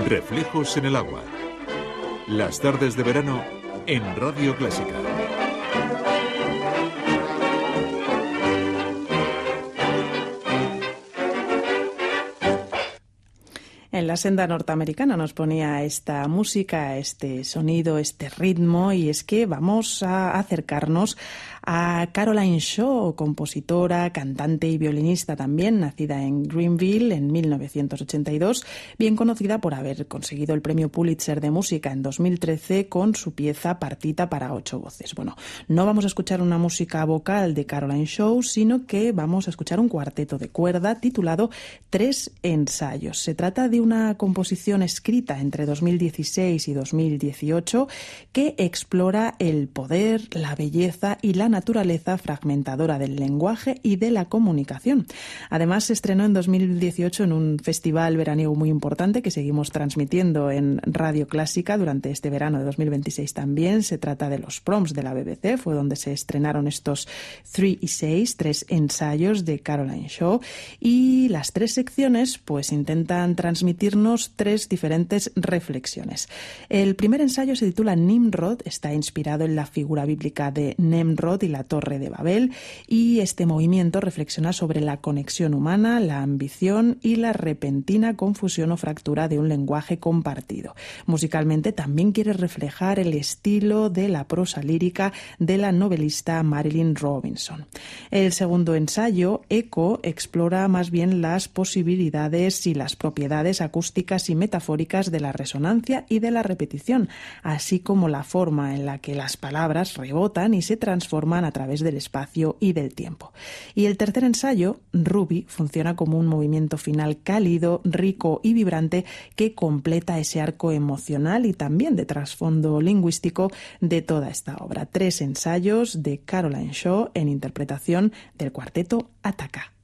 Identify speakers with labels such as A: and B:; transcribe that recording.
A: Reflejos en el agua. Las tardes de verano en Radio Clásica.
B: En la senda norteamericana nos ponía esta música, este sonido, este ritmo, y es que vamos a acercarnos a Caroline Shaw, compositora, cantante y violinista también, nacida en Greenville en 1982, bien conocida por haber conseguido el premio Pulitzer de música en 2013 con su pieza Partita para 8 voces. Bueno, no vamos a escuchar una música vocal de Caroline Shaw, sino que vamos a escuchar un cuarteto de cuerda titulado Tres ensayos. Se trata de una composición escrita entre 2016 y 2018 que explora el poder, la belleza y la naturaleza fragmentadora del lenguaje y de la comunicación. Además, se estrenó en 2018 en un festival veraniego muy importante que seguimos transmitiendo en Radio Clásica durante este verano de 2026 también. Se trata de los Proms de la BBC, fue donde se estrenaron estos Three Essays, 3 ensayos de Caroline Shaw, y las 3 secciones pues intentan transmitirnos 3 diferentes reflexiones. El primer ensayo se titula Nimrod, está inspirado en la figura bíblica de Nemrod y la Torre de Babel, y este movimiento reflexiona sobre la conexión humana, la ambición y la repentina confusión o fractura de un lenguaje compartido. Musicalmente también quiere reflejar el estilo de la prosa lírica de la novelista Marilynne Robinson. El segundo ensayo, Eco, explora más bien las posibilidades y las propiedades acústicas y metafóricas de la resonancia y de la repetición, así como la forma en la que las palabras rebotan y se transforman a través del espacio y del tiempo. Y el tercer ensayo, Ruby, funciona como un movimiento final cálido, rico y vibrante que completa ese arco emocional y también de trasfondo lingüístico de toda esta obra. 3 ensayos de Caroline Shaw en interpretación del cuarteto Ataca.